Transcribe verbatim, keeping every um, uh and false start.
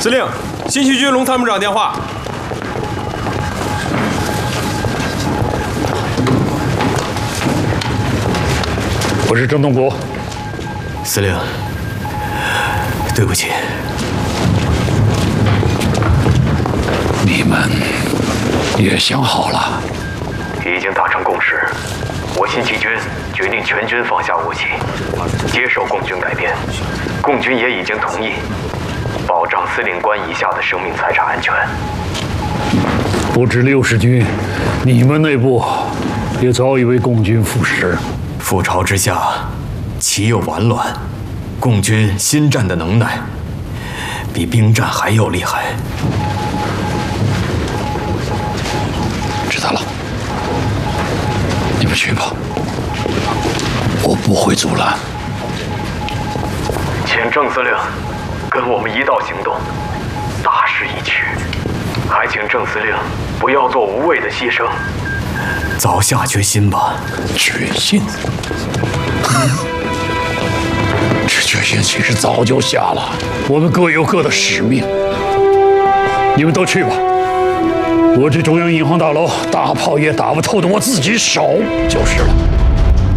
司令，新七军龙参谋长电话。 我是郑东国。 司令，对不起。 你们也想好了？ 已经达成共识。我新七军决定全军放下武器，接受共军改编。共军也已经同意。 保障司令官以下的生命财产安全。 不止六十军，你们内部也早已为共军腐蚀。 覆巢之下，岂有完卵？共军心战的能耐，比兵战还要厉害。 知道了，你们去吧，我不会阻拦。 请郑司令 跟我们一道行动，大势已去，还请郑司令不要做无谓的牺牲，早下决心吧。 决心？这决心其实早就下了。我们各有各的使命，你们都去吧。我这中央银行大楼大炮也打不透的，我自己守就是了。